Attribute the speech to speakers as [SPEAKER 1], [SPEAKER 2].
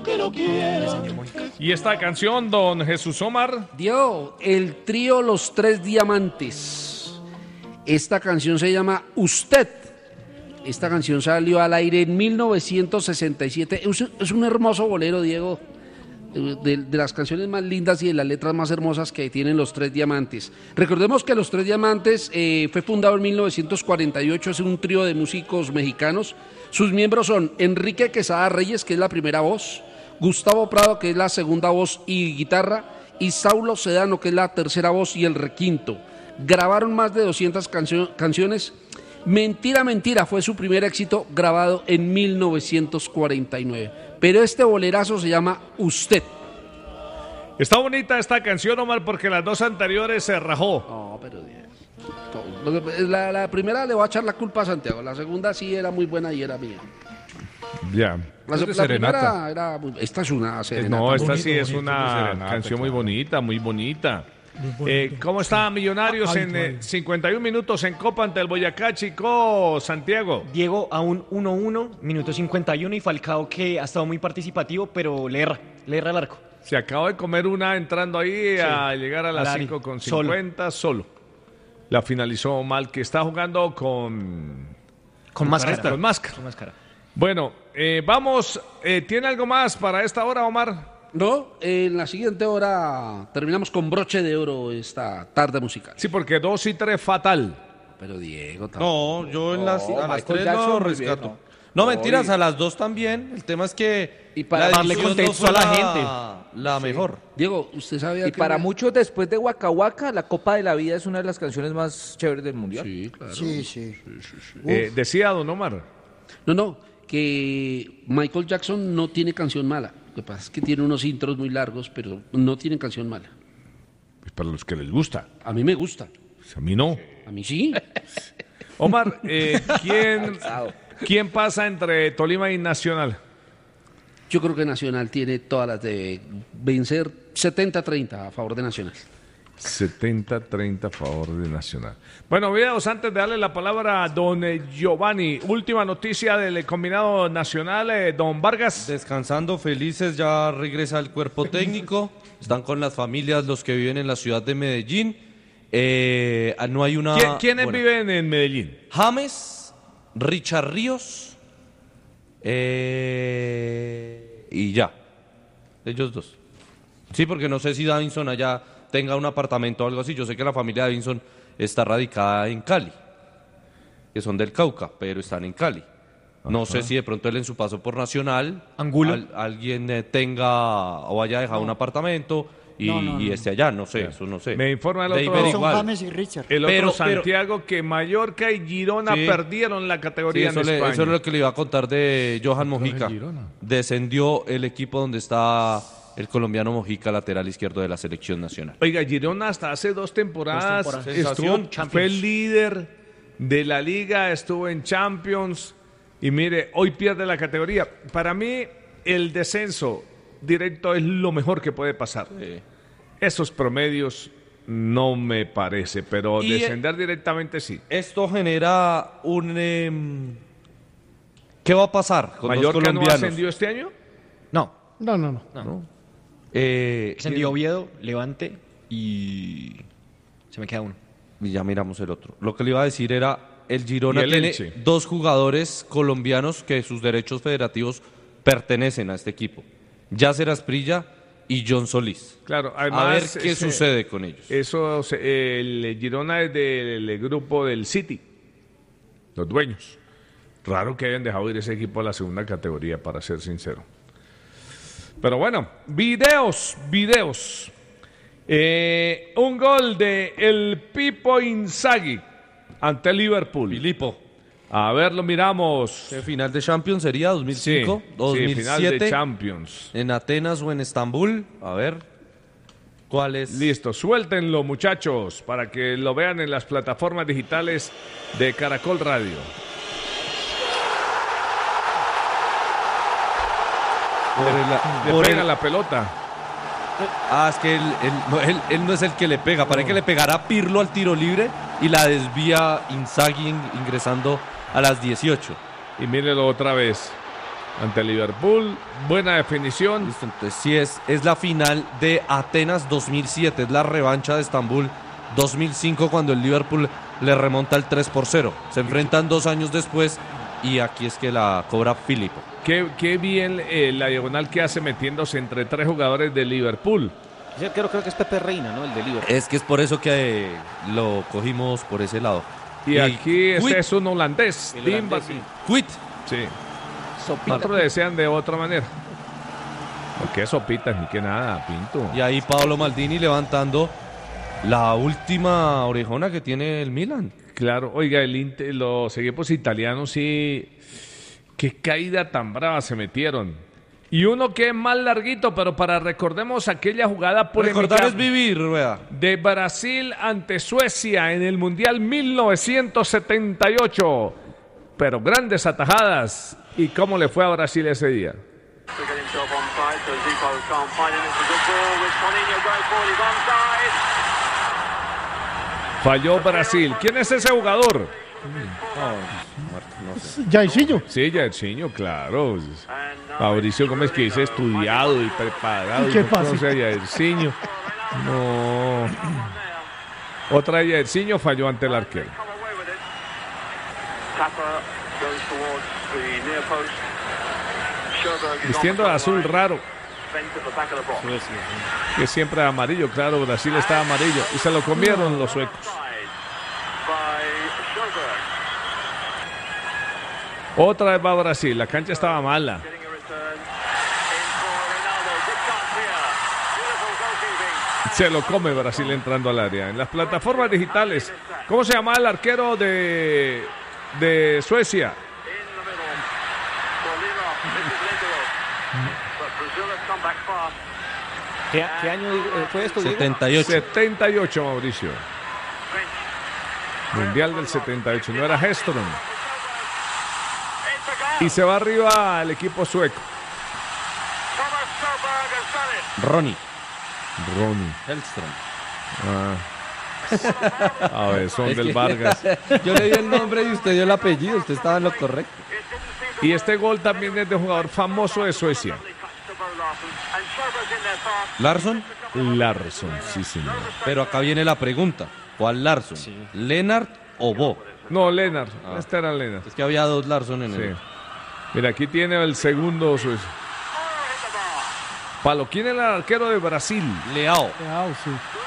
[SPEAKER 1] que lo quiera.
[SPEAKER 2] ¿Y esta canción, don Jesús Omar?
[SPEAKER 3] Diego, el trío Los Tres Diamantes. Esta canción se llama Usted. Esta canción salió al aire en 1967. Es un hermoso bolero, Diego. De las canciones más lindas y de las letras más hermosas que tienen Los Tres Diamantes. Recordemos que Los Tres Diamantes fue fundado en 1948, es un trío de músicos mexicanos. Sus miembros son Enrique Quesada Reyes, que es la primera voz, Gustavo Prado, que es la segunda voz y guitarra, y Saulo Sedano, que es la tercera voz y el requinto. Grabaron más de 200 canciones. Mentira, mentira, fue su primer éxito, grabado en 1949. Pero este bolerazo se llama Usted.
[SPEAKER 2] Está bonita esta canción, Omar, porque las dos anteriores se rajó.
[SPEAKER 3] No, pero la primera le voy a echar la culpa a Santiago. La segunda sí era muy buena y era mía.
[SPEAKER 2] Ya.
[SPEAKER 3] La primera era esta es una serenata.
[SPEAKER 2] No, esta sí es una canción muy bonita, muy bonita. ¿Cómo está Millonarios en 51 minutos en Copa ante el Boyacá Chico, Santiago?
[SPEAKER 4] Diego a un 1-1, minuto 51, y Falcao, que ha estado muy participativo, pero le erra al arco.
[SPEAKER 2] Se acaba de comer una entrando ahí a llegar a las 5:50 solo. La finalizó mal, que está jugando con
[SPEAKER 4] máscara.
[SPEAKER 2] Con máscara. Bueno, vamos. ¿Tiene algo más para esta hora, Omar?
[SPEAKER 3] No, en la siguiente hora terminamos con broche de oro esta tarde musical.
[SPEAKER 2] Sí, porque 2 y 3 fatal.
[SPEAKER 3] Pero Diego
[SPEAKER 5] tampoco. No, yo a las 3 no rescato. No, mentiras, a las 2 también. El tema es que
[SPEAKER 4] y para darle contexto a la gente,
[SPEAKER 5] la mejor.
[SPEAKER 3] Diego, usted sabía
[SPEAKER 6] y
[SPEAKER 3] que
[SPEAKER 6] para muchos, después de Waka Waka, la Copa de la Vida es una de las canciones más chéveres del mundial.
[SPEAKER 3] Sí, claro.
[SPEAKER 1] Sí.
[SPEAKER 2] Decía don Omar.
[SPEAKER 3] No, que Michael Jackson no tiene canción mala. Lo que pasa es que tiene unos intros muy largos, pero no tienen canción mala.
[SPEAKER 2] Pues para los que les gusta.
[SPEAKER 3] A mí me gusta.
[SPEAKER 2] Pues a mí no.
[SPEAKER 3] A mí sí.
[SPEAKER 2] Omar, ¿quién pasa entre Tolima y Nacional?
[SPEAKER 3] Yo creo que Nacional tiene todas las de vencer. 70-30 a favor de Nacional.
[SPEAKER 2] 70-30 a favor de Nacional. Bueno, videos, antes de darle la palabra a don Giovanni. Última noticia del combinado nacional, don Vargas.
[SPEAKER 5] Descansando felices, ya regresa el cuerpo técnico. Están con las familias los que viven en la ciudad de Medellín. No hay una...
[SPEAKER 2] ¿Quiénes viven en Medellín?
[SPEAKER 5] James, Richard Ríos y ya. Ellos dos. Sí, porque no sé si Davinson allá tenga un apartamento o algo así. Yo sé que la familia de Davinson está radicada en Cali, que son del Cauca, pero están en Cali. No sé si de pronto él en su paso por Nacional, alguien tenga o haya dejado un apartamento y esté allá, no sé, eso no sé.
[SPEAKER 2] Me informa el otro,
[SPEAKER 1] son James y Richard.
[SPEAKER 2] El otro Santiago, que Mallorca y Girona perdieron la categoría en España.
[SPEAKER 5] Eso es lo que le iba a contar de Johan Mojica. Descendió el equipo donde está el colombiano Mojica, lateral izquierdo de la selección nacional.
[SPEAKER 2] Oiga, Girona hasta hace 2 temporadas fue el líder de la liga, estuvo en Champions y mire, hoy pierde la categoría. Para mí el descenso directo es lo mejor que puede pasar. Sí. Esos promedios no me parece, pero descender directamente sí.
[SPEAKER 5] Esto genera un... ¿Qué va a pasar con
[SPEAKER 2] ¿Mallorca
[SPEAKER 5] los colombianos?
[SPEAKER 2] no ascendió este año?
[SPEAKER 4] No.
[SPEAKER 5] Ascendió
[SPEAKER 4] Oviedo, Levante y se me queda uno.
[SPEAKER 5] Y ya miramos el otro. Lo que le iba a decir era, el Girona tiene 2 jugadores colombianos que sus derechos federativos pertenecen a este equipo. Yasser Asprilla y John Solís.
[SPEAKER 2] Claro, además,
[SPEAKER 5] a ver qué sucede con ellos.
[SPEAKER 2] El Girona es del grupo del City, los dueños. Raro que hayan dejado ir ese equipo a la segunda categoría, para ser sincero. Pero bueno, videos. Un gol de el Pipo Inzaghi ante el Liverpool.
[SPEAKER 5] Filipo.
[SPEAKER 2] A ver, lo miramos.
[SPEAKER 5] ¿Qué final de Champions sería? ¿2005?
[SPEAKER 2] Sí,
[SPEAKER 5] 2007.
[SPEAKER 2] Final de Champions.
[SPEAKER 5] ¿En Atenas o en Estambul? A ver. ¿Cuál es?
[SPEAKER 2] Listo, suéltenlo, muchachos, para que lo vean en las plataformas digitales de Caracol Radio. Le pega la pelota.
[SPEAKER 5] Es que él no es el que le pega. Parece que le pegará Pirlo al tiro libre y la desvía Inzaghi ingresando a las 18.
[SPEAKER 2] Y mírelo otra vez. ante Liverpool. Buena definición.
[SPEAKER 5] Listo, entonces sí es la final de Atenas 2007, es la revancha de Estambul 2005 cuando el Liverpool le remonta el 3-0. Se enfrentan 2 años después y aquí es que la cobra Filippo.
[SPEAKER 2] Qué bien la diagonal que hace metiéndose entre 3 jugadores de Liverpool.
[SPEAKER 6] Yo creo que es Pepe Reina, ¿no? El de Liverpool.
[SPEAKER 5] Es que es por eso que lo cogimos por ese lado.
[SPEAKER 2] Y aquí este es un holandés.
[SPEAKER 5] Quit.
[SPEAKER 2] Sí.
[SPEAKER 6] Sopita.
[SPEAKER 2] Otros desean de otra manera. ¿Por qué sopitas ni qué nada, Pinto?
[SPEAKER 5] Y ahí Paolo Maldini levantando la última orejona que tiene el Milan.
[SPEAKER 2] Claro, oiga, los equipos italianos sí, qué caída tan brava se metieron. Y uno que es más larguito, pero recordemos aquella jugada polémica.
[SPEAKER 5] Recordar es vivir, Rueda.
[SPEAKER 2] De Brasil ante Suecia en el Mundial 1978. Pero grandes atajadas. ¿Y cómo le fue a Brasil ese día? Falló Brasil. ¿Quién es ese jugador?
[SPEAKER 1] Jairzinho.
[SPEAKER 2] Sí, Jairzinho, claro. Mauricio Gómez, que dice estudiado y preparado.
[SPEAKER 1] ¿Qué pasa?
[SPEAKER 2] No sé, Jairzinho. No. Otra de Jairzinho falló ante el arquero. Vistiendo de azul raro. Que siempre amarillo, claro, Brasil está amarillo. Y se lo comieron los suecos. Otra vez va Brasil, la cancha estaba mala. Se lo come Brasil entrando al área. En las plataformas digitales, ¿cómo se llama el arquero de Suecia?
[SPEAKER 6] ¿Qué año fue esto, Diego?
[SPEAKER 5] 78.
[SPEAKER 2] 78, Mauricio. Mundial del 78, no era Hestron. Y se va arriba el equipo sueco.
[SPEAKER 5] Ronnie
[SPEAKER 2] Hellström. A ver, son del Vargas.
[SPEAKER 5] Yo le di el nombre y usted dio el apellido, usted estaba en lo correcto.
[SPEAKER 2] Y este gol también es de un jugador famoso de Suecia.
[SPEAKER 5] ¿Larsson?
[SPEAKER 2] Larsson, sí señor.
[SPEAKER 5] Pero acá viene la pregunta. ¿Cuál Larsson? Sí. ¿Lennart o Bo?
[SPEAKER 2] No, Lennart. Este era Lennart.
[SPEAKER 5] Es que había 2 Larsson en el...
[SPEAKER 2] Mira, aquí tiene el segundo suecio. Palo, ¿quién era el arquero de Brasil?
[SPEAKER 5] Leao.
[SPEAKER 1] Sí.